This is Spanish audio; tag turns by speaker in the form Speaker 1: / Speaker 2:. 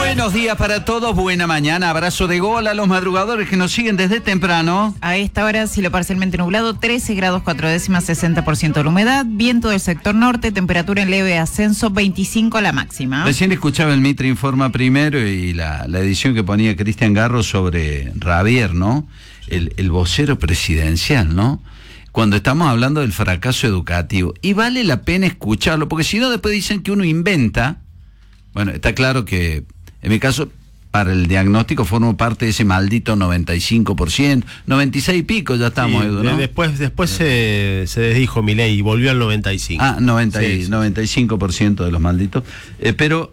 Speaker 1: Buenos días para todos, buena mañana, abrazo de gol a los madrugadores que nos siguen desde temprano.
Speaker 2: A esta hora, cielo parcialmente nublado, 13 grados 4 décimas, 60% de la humedad, viento del sector norte, temperatura en leve ascenso, 25 la máxima.
Speaker 1: Recién escuchaba el Mitre Informa primero y la edición que ponía Cristian Garro sobre Ravier, ¿no? El vocero presidencial, ¿no? Cuando estamos hablando del fracaso educativo. Y vale la pena escucharlo, porque si no después dicen que uno inventa. Bueno, está claro que en mi caso, para el diagnóstico formo parte de ese maldito 95%, 96 y pico ya estamos,
Speaker 3: sí,
Speaker 1: Edu, ¿no?
Speaker 3: Después se desdijo Milei y volvió al 95.
Speaker 1: 95% de los malditos. Pero